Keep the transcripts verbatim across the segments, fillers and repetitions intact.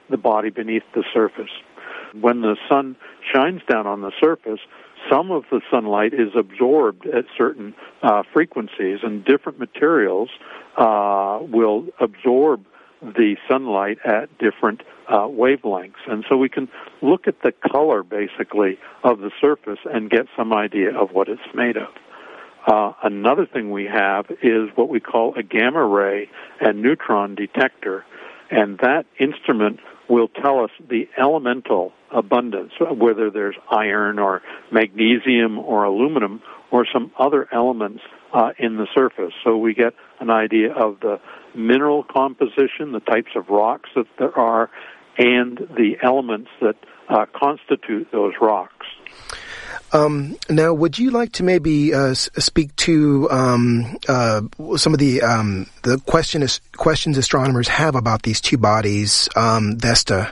the body beneath the surface. When the sun shines down on the surface, some of the sunlight is absorbed at certain uh, frequencies, and different materials uh, will absorb the sunlight at different uh, wavelengths. And so we can look at the color, basically, of the surface and get some idea of what it's made of. Uh, another thing we have is what we call a gamma ray and neutron detector, and that instrument will tell us the elemental abundance, whether there's iron or magnesium or aluminum or some other elements uh, in the surface. So we get an idea of the mineral composition, the types of rocks that there are, and the elements that uh, constitute those rocks. Um, now, would you like to maybe uh, speak to um, uh, some of the um, the question is, questions astronomers have about these two bodies, um, Vesta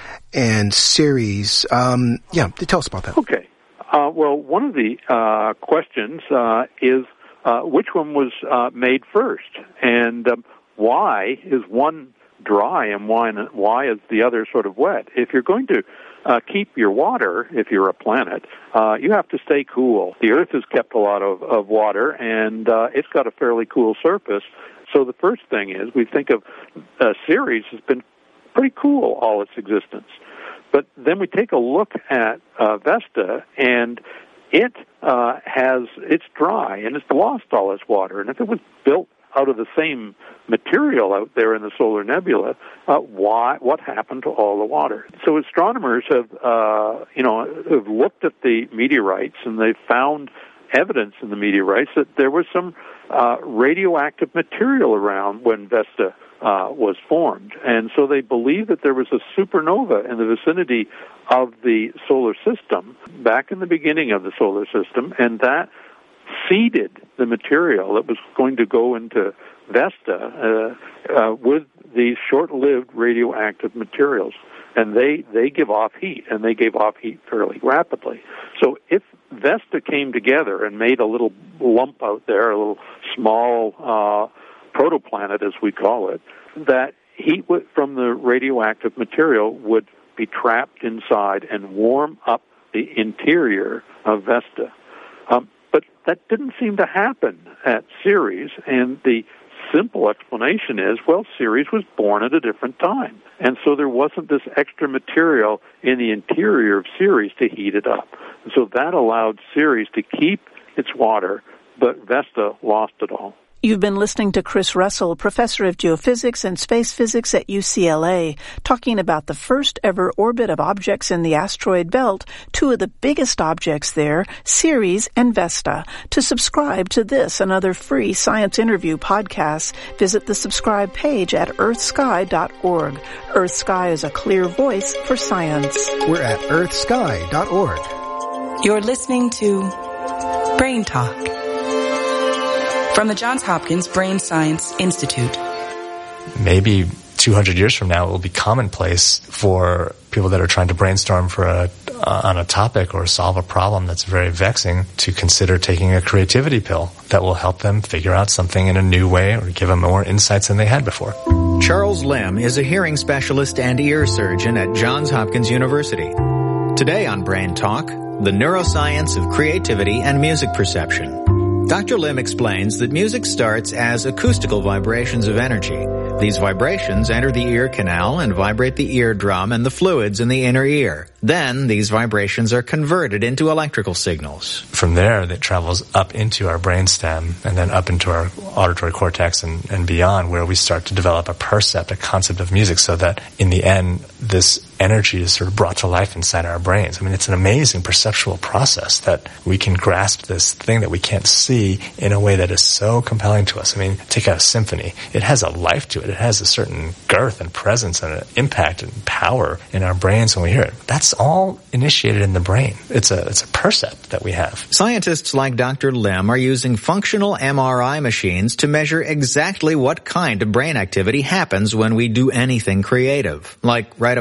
and Ceres? Um, yeah, tell us about that. Okay. Uh, well, one of the uh, questions uh, is uh, which one was uh, made first, and um, why is one dry and why, why is the other sort of wet? If you're going to Uh, keep your water, if you're a planet, uh, you have to stay cool. The Earth has kept a lot of, of water, and uh, it's got a fairly cool surface. So the first thing is we think of uh, Ceres has been pretty cool all its existence. But then we take a look at uh, Vesta, and it uh, has it's dry, and it's lost all its water. And if it was built out of the same material out there in the solar nebula, uh, why? What happened to all the water? So astronomers have, uh, you know, have looked at the meteorites, and they've found evidence in the meteorites that there was some uh, radioactive material around when Vesta uh, was formed, and so they believe that there was a supernova in the vicinity of the solar system back in the beginning of the solar system, and that seeded the material that was going to go into Vesta uh, uh, with these short-lived radioactive materials. And they, they give off heat, and they gave off heat fairly rapidly. So if Vesta came together and made a little lump out there, a little small uh, protoplanet, as we call it, that heat w- from the radioactive material would be trapped inside and warm up the interior of Vesta. Um, But that didn't seem to happen at Ceres, and the simple explanation is, well, Ceres was born at a different time, and so there wasn't this extra material in the interior of Ceres to heat it up. And so that allowed Ceres to keep its water, but Vesta lost it all. You've been listening to Chris Russell, professor of geophysics and space physics at U C L A, talking about the first ever orbit of objects in the asteroid belt, two of the biggest objects there, Ceres and Vesta. To subscribe to this and other free science interview podcasts, visit the subscribe page at earth sky dot org. EarthSky is a clear voice for science. We're at earth sky dot org. You're listening to Brain Talk from the Johns Hopkins Brain Science Institute. Maybe two hundred years from now, it will be commonplace for people that are trying to brainstorm for a, uh, on a topic or solve a problem that's very vexing to consider taking a creativity pill that will help them figure out something in a new way or give them more insights than they had before. Charles Lim is a hearing specialist and ear surgeon at Johns Hopkins University. Today on Brain Talk, the neuroscience of creativity and music perception. Doctor Lim explains that music starts as acoustical vibrations of energy. These vibrations enter the ear canal and vibrate the eardrum and the fluids in the inner ear. Then, these vibrations are converted into electrical signals. From there, it travels up into our brainstem and then up into our auditory cortex and, and beyond, where we start to develop a percept, a concept of music, so that in the end, this energy is sort of brought to life inside our brains. I mean, it's an amazing perceptual process that we can grasp this thing that we can't see in a way that is so compelling to us. I mean, take a symphony. It has a life to it. It has a certain girth and presence and an impact and power in our brains when we hear it. That's all initiated in the brain. It's a, it's a percept that we have. Scientists like Doctor Lim are using functional M R I machines to measure exactly what kind of brain activity happens when we do anything creative, like write a poem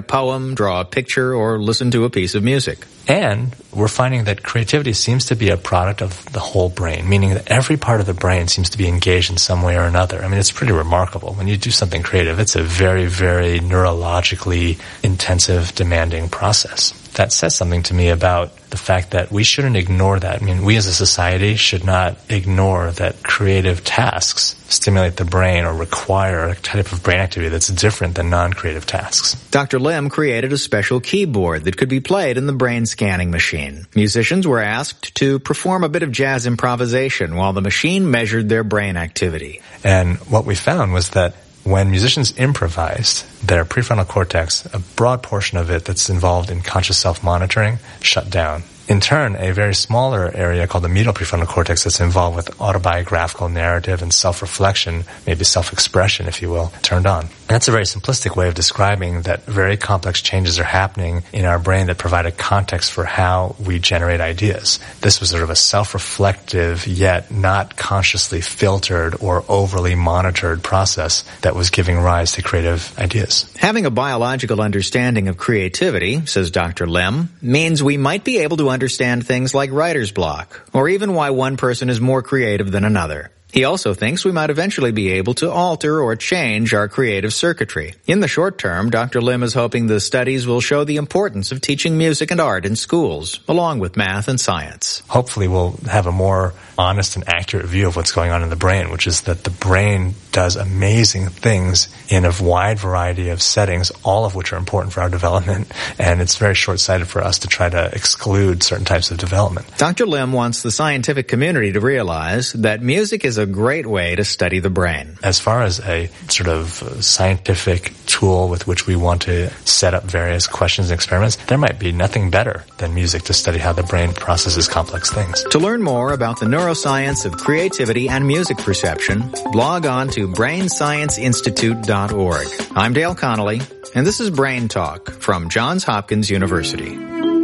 poem, draw a picture, or listen to a piece of music. And we're finding that creativity seems to be a product of the whole brain, meaning that every part of the brain seems to be engaged in some way or another. I mean, it's pretty remarkable. When you do something creative, it's a very, very neurologically intensive, demanding process. That says something to me about the fact that we shouldn't ignore that. I mean, we as a society should not ignore that creative tasks stimulate the brain or require a type of brain activity that's different than non-creative tasks. Doctor Lim created a special keyboard that could be played in the brain scanning machine. Musicians were asked to perform a bit of jazz improvisation while the machine measured their brain activity. And what we found was that when musicians improvised, their prefrontal cortex, a broad portion of it that's involved in conscious self-monitoring, shut down. In turn, a very smaller area called the medial prefrontal cortex that's involved with autobiographical narrative and self-reflection, maybe self-expression, if you will, turned on. And that's a very simplistic way of describing that very complex changes are happening in our brain that provide a context for how we generate ideas. This was sort of a self-reflective, yet not consciously filtered or overly monitored process that was giving rise to creative ideas. Having a biological understanding of creativity, says Doctor Lim, means we might be able to understand things like writer's block, or even why one person is more creative than another. He also thinks we might eventually be able to alter or change our creative circuitry. In the short term, Doctor Lim is hoping the studies will show the importance of teaching music and art in schools, along with math and science. Hopefully we'll have a more honest and accurate view of what's going on in the brain, which is that the brain does amazing things in a wide variety of settings, all of which are important for our development, and it's very short-sighted for us to try to exclude certain types of development. Doctor Lim wants the scientific community to realize that music is a great way to study the brain. As far as a sort of scientific tool with which we want to set up various questions and experiments, there might be nothing better than music to study how the brain processes complex things. To learn more about the neuroscience of creativity and music perception, log on to brain science institute dot org. I'm Dale Connolly, and this is Brain Talk from Johns Hopkins University.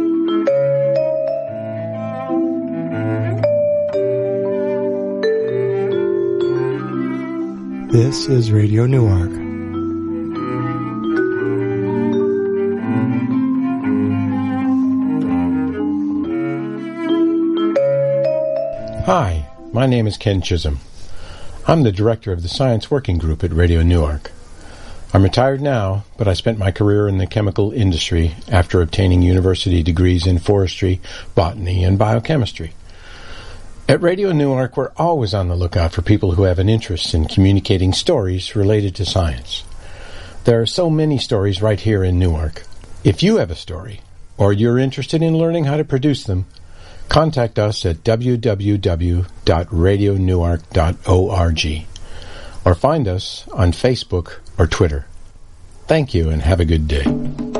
This is Radio Newark. Hi, my name is Ken Chisholm. I'm the director of the Science Working Group at Radio Newark. I'm retired now, but I spent my career in the chemical industry after obtaining university degrees in forestry, botany, and biochemistry. At Radio Newark, we're always on the lookout for people who have an interest in communicating stories related to science. There are so many stories right here in Newark. If you have a story, or you're interested in learning how to produce them, contact us at w w w dot radio newark dot org or find us on Facebook or Twitter. Thank you and have a good day.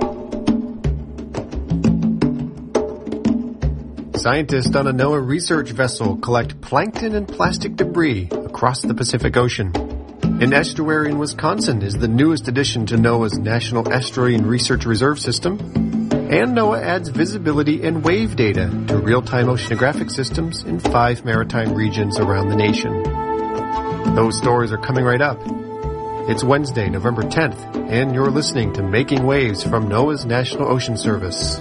Scientists on a NOAA research vessel collect plankton and plastic debris across the Pacific Ocean. An estuary in Wisconsin is the newest addition to NOAA's National Estuarine Research Reserve System. And NOAA adds visibility and wave data to real-time oceanographic systems in five maritime regions around the nation. Those stories are coming right up. It's Wednesday, November tenth, and you're listening to Making Waves from NOAA's National Ocean Service.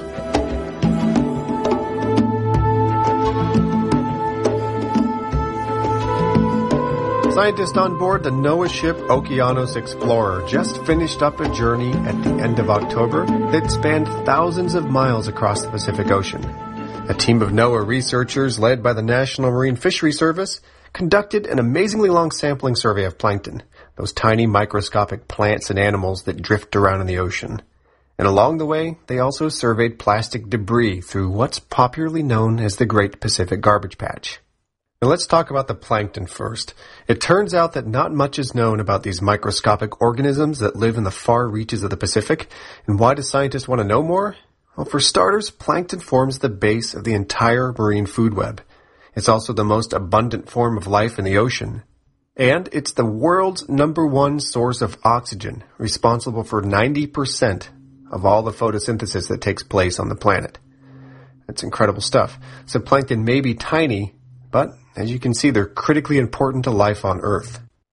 Scientists on board the NOAA ship Okeanos Explorer just finished up a journey at the end of October that spanned thousands of miles across the Pacific Ocean. A team of NOAA researchers led by the National Marine Fisheries Service conducted an amazingly long sampling survey of plankton, those tiny microscopic plants and animals that drift around in the ocean. And along the way, they also surveyed plastic debris through what's popularly known as the Great Pacific Garbage Patch. Now let's talk about the plankton first. It turns out that not much is known about these microscopic organisms that live in the far reaches of the Pacific. And why do scientists want to know more? Well, for starters, plankton forms the base of the entire marine food web. It's also the most abundant form of life in the ocean. And it's the world's number one source of oxygen, responsible for ninety percent of all the photosynthesis that takes place on the planet. That's incredible stuff. So plankton may be tiny, but as you can see, they're critically important to life on Earth.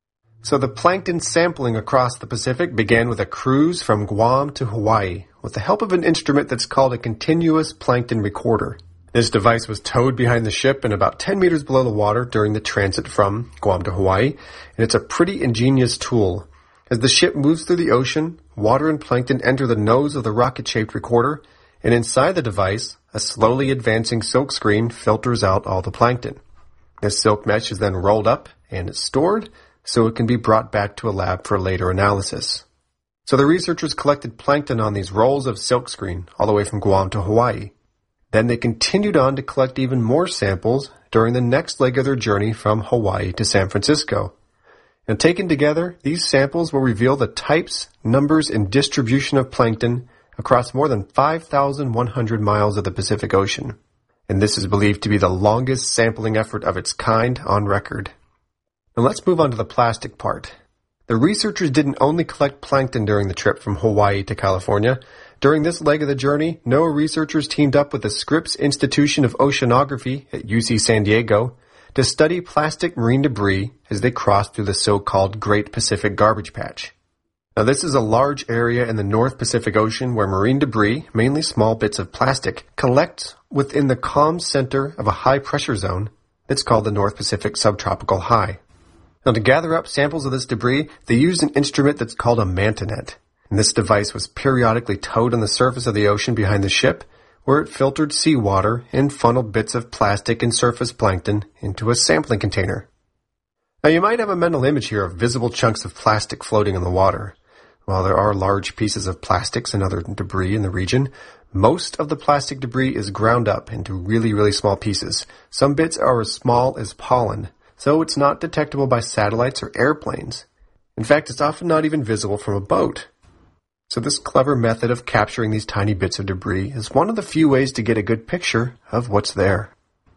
So the plankton sampling across the Pacific began with a cruise from Guam to Hawaii with the help of an instrument that's called a continuous plankton recorder. This device was towed behind the ship and about ten meters below the water during the transit from Guam to Hawaii, and it's a pretty ingenious tool. As the ship moves through the ocean, water and plankton enter the nose of the rocket-shaped recorder, and inside the device, a slowly advancing silk screen filters out all the plankton. This silk mesh is then rolled up and is stored so it can be brought back to a lab for later analysis. So the researchers collected plankton on these rolls of silk screen all the way from Guam to Hawaii. Then they continued on to collect even more samples during the next leg of their journey from Hawaii to San Francisco. And taken together, these samples will reveal the types, numbers, and distribution of plankton across more than five thousand one hundred miles of the Pacific Ocean. And this is believed to be the longest sampling effort of its kind on record. Now let's move on to the plastic part. The researchers didn't only collect plankton during the trip from Hawaii to California. During this leg of the journey, NOAA researchers teamed up with the Scripps Institution of Oceanography at U C San Diego to study plastic marine debris as they crossed through the so-called Great Pacific Garbage Patch. Now this is a large area in the North Pacific Ocean where marine debris, mainly small bits of plastic, collects within the calm center of a high-pressure zone that's called the North Pacific Subtropical High. Now to gather up samples of this debris, they used an instrument that's called a mantanet. And this device was periodically towed on the surface of the ocean behind the ship, where it filtered seawater and funneled bits of plastic and surface plankton into a sampling container. Now you might have a mental image here of visible chunks of plastic floating in the water. While there are large pieces of plastics and other debris in the region, most of the plastic debris is ground up into really, really small pieces. Some bits are as small as pollen, so it's not detectable by satellites or airplanes. In fact, it's often not even visible from a boat. So this clever method of capturing these tiny bits of debris is one of the few ways to get a good picture of what's there.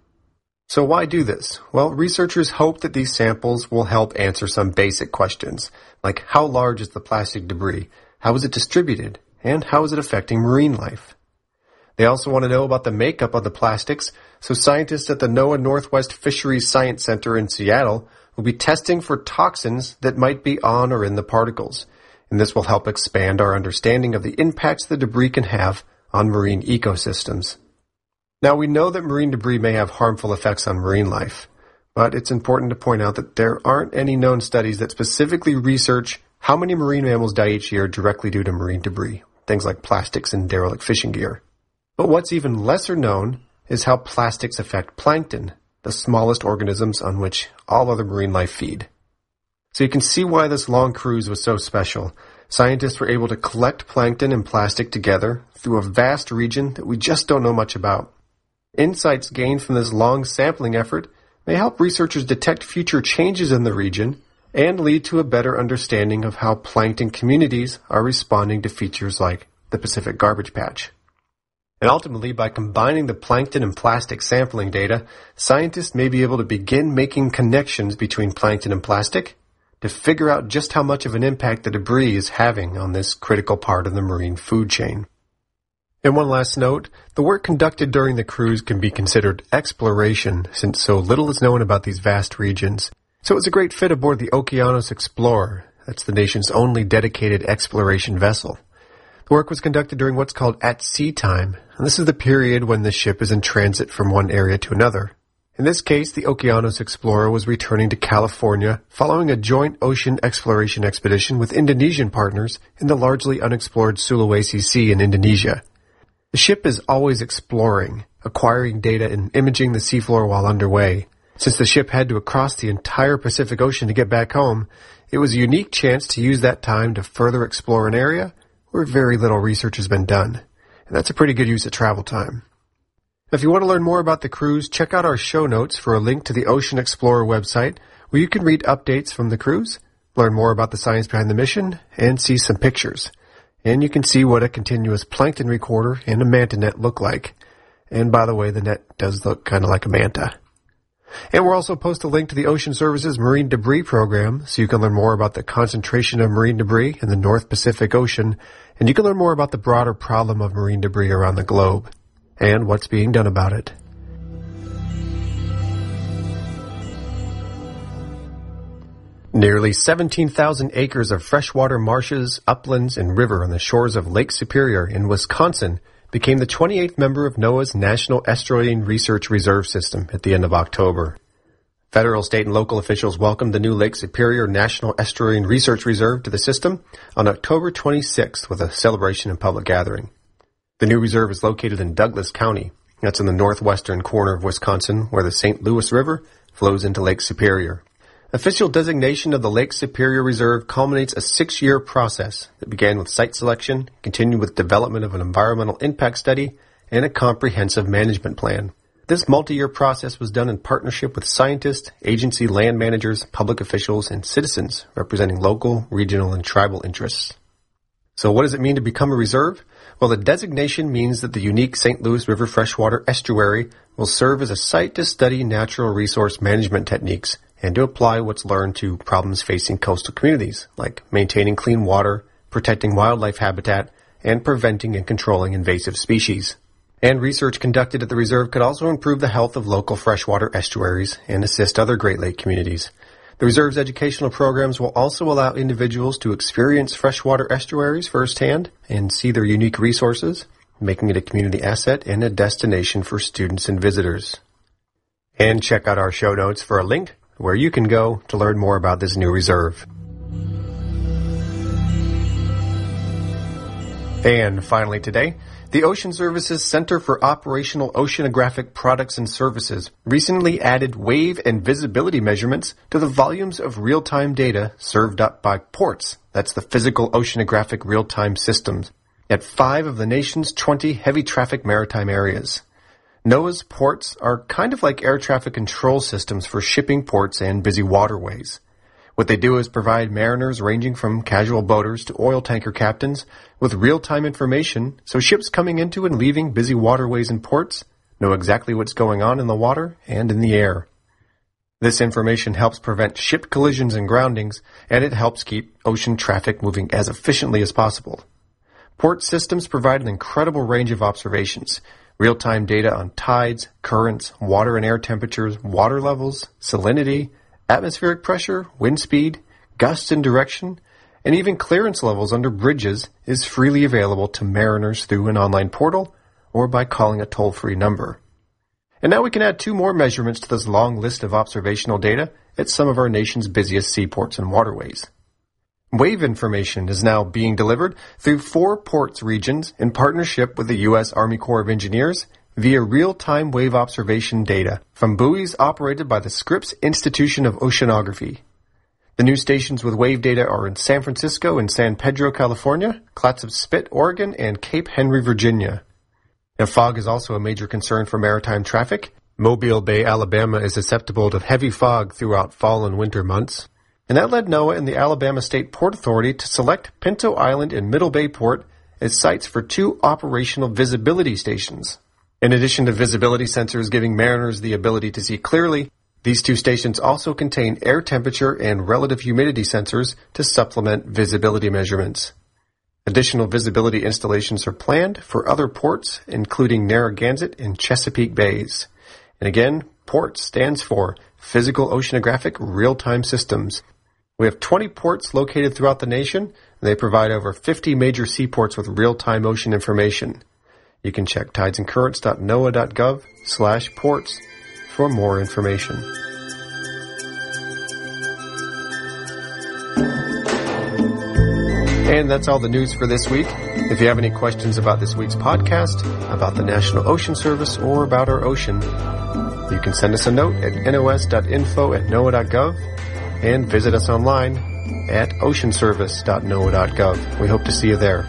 So why do this? Well, researchers hope that these samples will help answer some basic questions, like how large is the plastic debris, how is it distributed, and how is it affecting marine life? They also want to know about the makeup of the plastics, so scientists at the NOAA Northwest Fisheries Science Center in Seattle will be testing for toxins that might be on or in the particles. And this will help expand our understanding of the impacts the debris can have on marine ecosystems. Now, we know that marine debris may have harmful effects on marine life, but it's important to point out that there aren't any known studies that specifically research how many marine mammals die each year directly due to marine debris, things like plastics and derelict fishing gear. But what's even lesser known is how plastics affect plankton, the smallest organisms on which all other marine life feed. So you can see why this long cruise was so special. Scientists were able to collect plankton and plastic together through a vast region that we just don't know much about. Insights gained from this long sampling effort may help researchers detect future changes in the region and lead to a better understanding of how plankton communities are responding to features like the Pacific Garbage Patch. And ultimately, by combining the plankton and plastic sampling data, scientists may be able to begin making connections between plankton and plastic to figure out just how much of an impact the debris is having on this critical part of the marine food chain. And one last note, the work conducted during the cruise can be considered exploration since so little is known about these vast regions. So it was a great fit aboard the Okeanos Explorer. That's the nation's only dedicated exploration vessel. The work was conducted during what's called at-sea time, and this is the period when the ship is in transit from one area to another. In this case, the Okeanos Explorer was returning to California following a joint ocean exploration expedition with Indonesian partners in the largely unexplored Sulawesi Sea in Indonesia. The ship is always exploring, acquiring data and imaging the seafloor while underway. Since the ship had to cross the entire Pacific Ocean to get back home, it was a unique chance to use that time to further explore an area where very little research has been done. And that's a pretty good use of travel time. If you want to learn more about the cruise, check out our show notes for a link to the Ocean Explorer website, where you can read updates from the cruise, learn more about the science behind the mission, and see some pictures. And you can see what a continuous plankton recorder and a manta net look like. And by the way, the net does look kind of like a manta. And we'll also post a link to the Ocean Service's Marine Debris Program, so you can learn more about the concentration of marine debris in the North Pacific Ocean, and you can learn more about the broader problem of marine debris around the globe, and what's being done about it. Nearly seventeen thousand acres of freshwater marshes, uplands, and river on the shores of Lake Superior in Wisconsin became the twenty-eighth member of NOAA's National Estuarine Research Reserve System at the end of October. Federal, state, and local officials welcomed the new Lake Superior National Estuarine Research Reserve to the system on October twenty-sixth with a celebration and public gathering. The new reserve is located in Douglas County. That's in the northwestern corner of Wisconsin, where the Saint Louis River flows into Lake Superior. Official designation of the Lake Superior Reserve culminates a six-year process that began with site selection, continued with development of an environmental impact study, and a comprehensive management plan. This multi-year process was done in partnership with scientists, agency land managers, public officials, and citizens representing local, regional, and tribal interests. So what does it mean to become a reserve? Well, the designation means that the unique Saint Louis River freshwater estuary will serve as a site to study natural resource management techniques and to apply what's learned to problems facing coastal communities, like maintaining clean water, protecting wildlife habitat, and preventing and controlling invasive species. And research conducted at the reserve could also improve the health of local freshwater estuaries and assist other Great Lake communities. The reserve's educational programs will also allow individuals to experience freshwater estuaries firsthand and see their unique resources, making it a community asset and a destination for students and visitors. And check out our show notes for a link where you can go to learn more about this new reserve. And finally today, the Ocean Service's Center for Operational Oceanographic Products and Services recently added wave and visibility measurements to the volumes of real-time data served up by ports. That's the physical oceanographic real-time systems at five of the nation's twenty heavy traffic maritime areas. NOAA's ports are kind of like air traffic control systems for shipping ports and busy waterways. What they do is provide mariners ranging from casual boaters to oil tanker captains with real-time information so ships coming into and leaving busy waterways and ports know exactly what's going on in the water and in the air. This information helps prevent ship collisions and groundings, and it helps keep ocean traffic moving as efficiently as possible. Port systems provide an incredible range of observations, real-time data on tides, currents, water and air temperatures, water levels, salinity, atmospheric pressure, wind speed, gusts and direction, and even clearance levels under bridges is freely available to mariners through an online portal or by calling a toll-free number. And now we can add two more measurements to this long list of observational data at some of our nation's busiest seaports and waterways. Wave information is now being delivered through four ports regions in partnership with the U S Army Corps of Engineers via real-time wave observation data from buoys operated by the Scripps Institution of Oceanography. The new stations with wave data are in San Francisco and San Pedro, California, Clatsop Spit, Oregon, and Cape Henry, Virginia. Now, fog is also a major concern for maritime traffic. Mobile Bay, Alabama is susceptible to heavy fog throughout fall and winter months. And that led NOAA and the Alabama State Port Authority to select Pinto Island and Middle Bay Port as sites for two operational visibility stations. In addition to visibility sensors giving mariners the ability to see clearly, these two stations also contain air temperature and relative humidity sensors to supplement visibility measurements. Additional visibility installations are planned for other ports, including Narragansett and Chesapeake Bays. And again, PORT stands for Physical Oceanographic Real-Time Systems. We have twenty ports located throughout the nation, and they provide over fifty major seaports with real-time ocean information. You can check tidesandcurrents.noaa.gov slash ports for more information. And that's all the news for this week. If you have any questions about this week's podcast, about the National Ocean Service, or about our ocean, you can send us a note at nos.info at noaa.gov and visit us online at oceanservice dot noaa dot gov. We hope to see you there.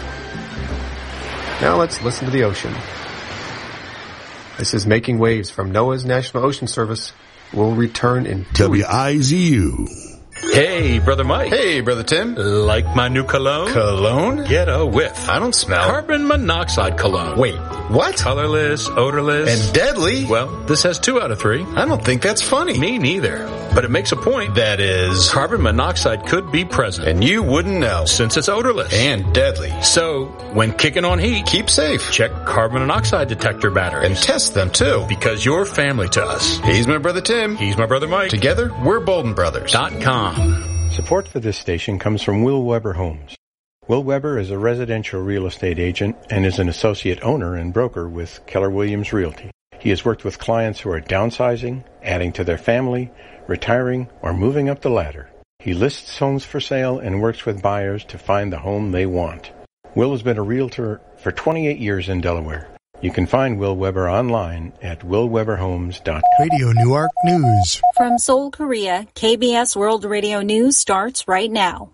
Now let's listen to the ocean. This is Making Waves from NOAA's National Ocean Service. We'll return in two W I Z U. Hey, Brother Mike. Hey, Brother Tim. Like my new cologne? Cologne? Get a whiff. I don't smell. Carbon monoxide cologne. Wait. What? Colorless, odorless. And deadly? Well, this has two out of three. I don't think that's funny. Me neither. But it makes a point. That is... Carbon monoxide could be present. And you wouldn't know. Since it's odorless. And deadly. So, when kicking on heat, keep safe. Check carbon monoxide detector batteries. And test them, too. Because you're family to us. He's my brother Tim. He's my brother Mike. Together, we're Bolden Brothers. Dot com. Support for this station comes from Will Weber Homes. Will Weber is a residential real estate agent and is an associate owner and broker with Keller Williams Realty. He has worked with clients who are downsizing, adding to their family, retiring, or moving up the ladder. He lists homes for sale and works with buyers to find the home they want. Will has been a realtor for twenty-eight years in Delaware. You can find Will Weber online at will weber homes dot com. Radio Newark News. From Seoul, Korea, K B S World Radio News starts right now.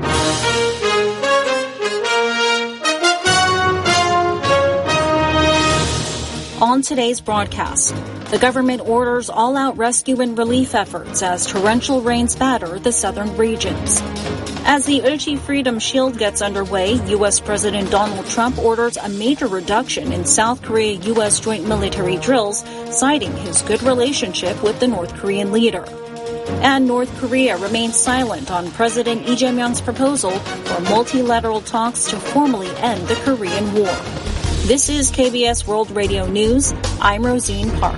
On today's broadcast, the government orders all-out rescue and relief efforts as torrential rains batter the southern regions. As the Ulchi Freedom Shield gets underway, U S. President Donald Trump orders a major reduction in South Korea-U S joint military drills, citing his good relationship with the North Korean leader. And North Korea remains silent on President Lee Jae-myung's proposal for multilateral talks to formally end the Korean War. This is K B S World Radio News. I'm Rosine Park.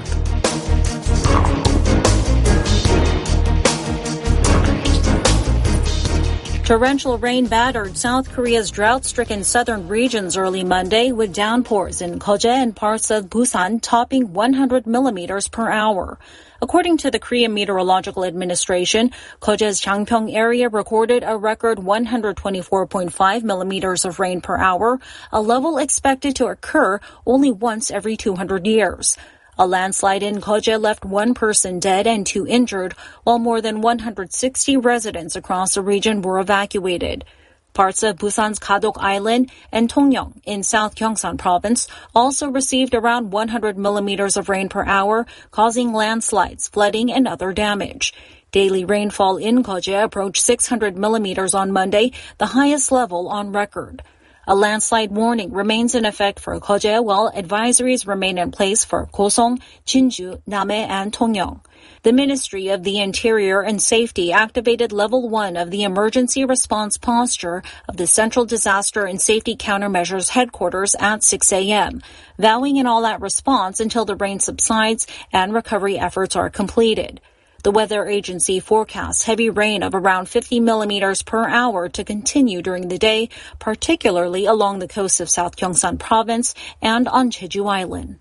Torrential rain battered South Korea's drought-stricken southern regions early Monday, with downpours in Koje and parts of Busan topping one hundred millimeters per hour. According to the Korean Meteorological Administration, Koje's Jangpyeong area recorded a record one hundred twenty-four point five millimeters of rain per hour, a level expected to occur only once every two hundred years. A landslide in Koje left one person dead and two injured, while more than one hundred sixty residents across the region were evacuated. Parts of Busan's Gadok Island and Tongyong in South Gyeongsang Province also received around one hundred millimeters of rain per hour, causing landslides, flooding, and other damage. Daily rainfall in Koje approached six hundred millimeters on Monday, the highest level on record. A landslide warning remains in effect for Koje, while advisories remain in place for Gosong, Jinju, Namhae, and Tongyong. The Ministry of the Interior and Safety activated Level one of the emergency response posture of the Central Disaster and Safety Countermeasures Headquarters at six a.m., vowing an all-out response until the rain subsides and recovery efforts are completed. The weather agency forecasts heavy rain of around fifty millimeters per hour to continue during the day, particularly along the coast of South Gyeongsang Province and on Jeju Island.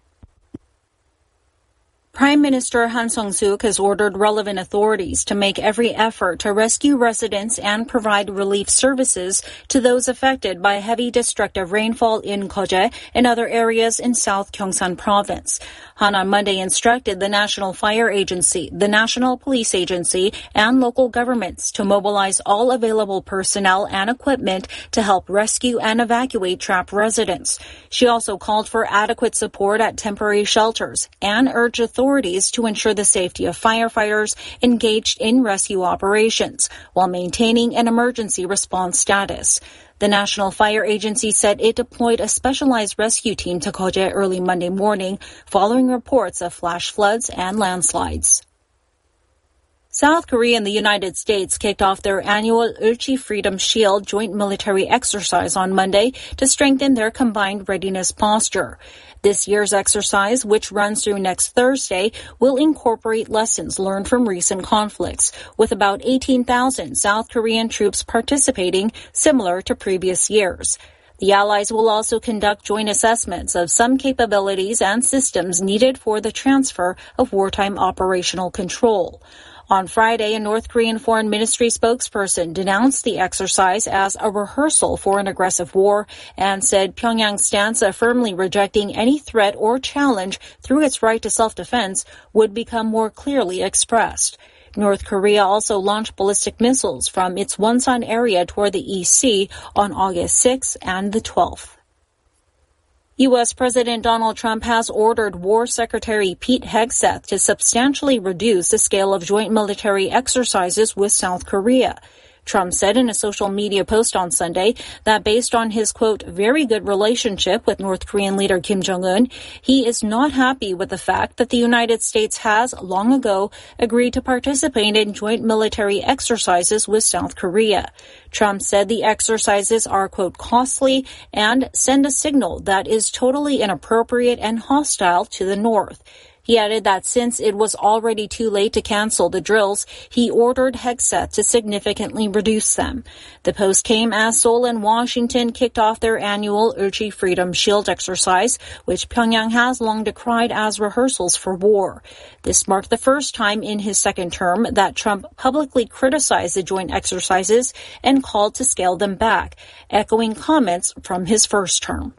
Prime Minister Han Sung-suk has ordered relevant authorities to make every effort to rescue residents and provide relief services to those affected by heavy destructive rainfall in Koje and other areas in South Gyeongsang Province. Han on Monday instructed the National Fire Agency, the National Police Agency, and local governments to mobilize all available personnel and equipment to help rescue and evacuate trapped residents. She also called for adequate support at temporary shelters and urged authorities authorities to ensure the safety of firefighters engaged in rescue operations while maintaining an emergency response status. The National Fire Agency said it deployed a specialized rescue team to Koje early Monday morning following reports of flash floods and landslides. South Korea and the United States kicked off their annual Ulchi Freedom Shield joint military exercise on Monday to strengthen their combined readiness posture. This year's exercise, which runs through next Thursday, will incorporate lessons learned from recent conflicts, with about eighteen thousand South Korean troops participating, similar to previous years. The allies will also conduct joint assessments of some capabilities and systems needed for the transfer of wartime operational control. On Friday, a North Korean Foreign Ministry spokesperson denounced the exercise as a rehearsal for an aggressive war and said Pyongyang's stance of firmly rejecting any threat or challenge through its right to self-defense would become more clearly expressed. North Korea also launched ballistic missiles from its Wonsan area toward the East Sea on August sixth and the twelfth. U S. President Donald Trump has ordered War Secretary Pete Hegseth to substantially reduce the scale of joint military exercises with South Korea. Trump said in a social media post on Sunday that based on his, quote, very good relationship with North Korean leader Kim Jong-un, he is not happy with the fact that the United States has, long ago, agreed to participate in joint military exercises with South Korea. Trump said the exercises are, quote, costly and send a signal that is totally inappropriate and hostile to the North. He added that since it was already too late to cancel the drills, he ordered Hegseth to significantly reduce them. The post came as Seoul and Washington kicked off their annual Ulchi Freedom Shield exercise, which Pyongyang has long decried as rehearsals for war. This marked the first time in his second term that Trump publicly criticized the joint exercises and called to scale them back, echoing comments from his first term.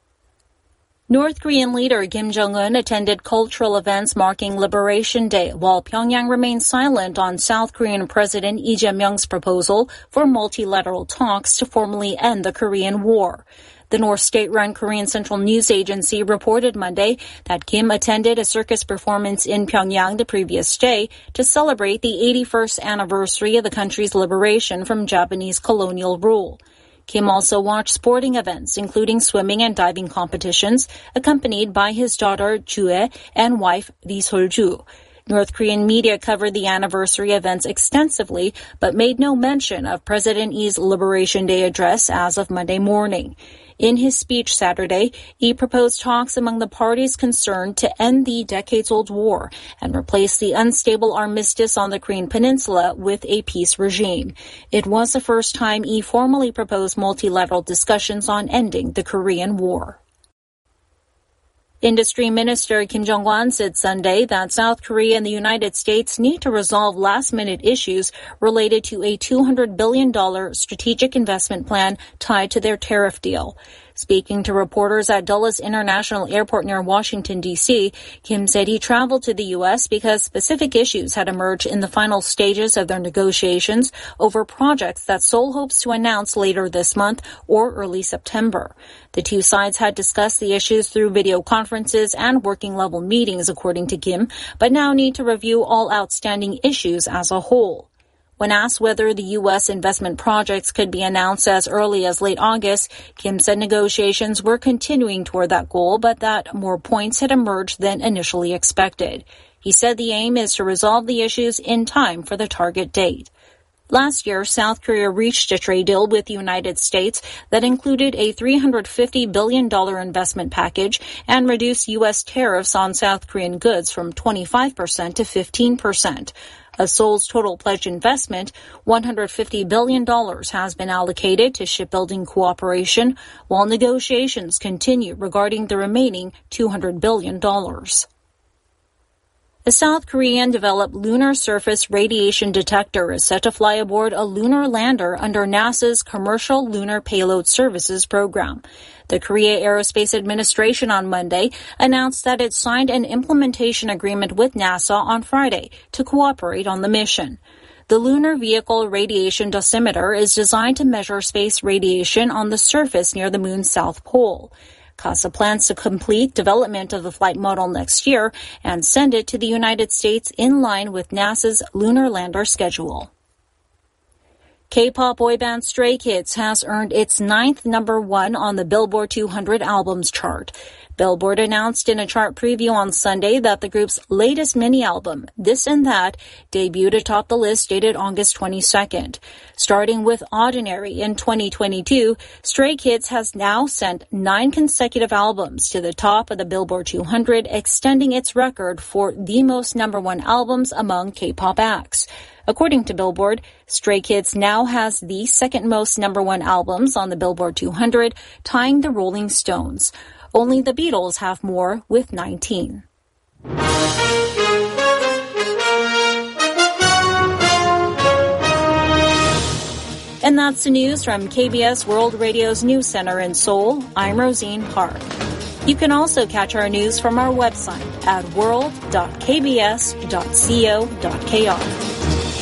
North Korean leader Kim Jong-un attended cultural events marking Liberation Day, while Pyongyang remained silent on South Korean President Lee Jae-myung's proposal for multilateral talks to formally end the Korean War. The North state-run Korean Central News Agency reported Monday that Kim attended a circus performance in Pyongyang the previous day to celebrate the eighty-first anniversary of the country's liberation from Japanese colonial rule. Kim also watched sporting events, including swimming and diving competitions, accompanied by his daughter Jue and wife Lee Sol-ju. North Korean media covered the anniversary events extensively, but made no mention of President Lee's Liberation Day address as of Monday morning. In his speech Saturday, he proposed talks among the parties concerned to end the decades-old war and replace the unstable armistice on the Korean peninsula with a peace regime. It was the first time he formally proposed multilateral discussions on ending the Korean War. Industry Minister Kim Jong-un said Sunday that South Korea and the United States need to resolve last-minute issues related to a two hundred billion dollars strategic investment plan tied to their tariff deal. Speaking to reporters at Dulles International Airport near Washington, D C, Kim said he traveled to the U S because specific issues had emerged in the final stages of their negotiations over projects that Seoul hopes to announce later this month or early September. The two sides had discussed the issues through video conferences and working-level meetings, according to Kim, but now need to review all outstanding issues as a whole. When asked whether the U S investment projects could be announced as early as late August, Kim said negotiations were continuing toward that goal, but that more points had emerged than initially expected. He said the aim is to resolve the issues in time for the target date. Last year, South Korea reached a trade deal with the United States that included a three hundred fifty billion dollars investment package and reduced U S tariffs on South Korean goods from twenty-five percent to fifteen percent. Of Seoul's total pledged investment, one hundred fifty billion dollars has been allocated to shipbuilding cooperation, while negotiations continue regarding the remaining two hundred billion dollars. A South Korean-developed lunar surface radiation detector is set to fly aboard a lunar lander under NASA's Commercial Lunar Payload Services program. The Korea Aerospace Administration on Monday announced that it signed an implementation agreement with NASA on Friday to cooperate on the mission. The Lunar Vehicle Radiation Dosimeter is designed to measure space radiation on the surface near the moon's south pole. CASA plans to complete development of the flight model next year and send it to the United States in line with NASA's lunar lander schedule. K-pop boy band Stray Kids has earned its ninth number one on the Billboard two hundred albums chart. Billboard announced in a chart preview on Sunday that the group's latest mini-album, This and That, debuted atop the list dated August twenty-second. Starting with Ordinary in twenty twenty-two, Stray Kids has now sent nine consecutive albums to the top of the Billboard two hundred, extending its record for the most number one albums among K-pop acts. According to Billboard, Stray Kids now has the second most number one albums on the Billboard two hundred, tying the Rolling Stones. Only the Beatles have more with nineteen. And that's the news from K B S World Radio's News Center in Seoul. I'm Rosine Park. You can also catch our news from our website at world dot k b s dot co dot k r.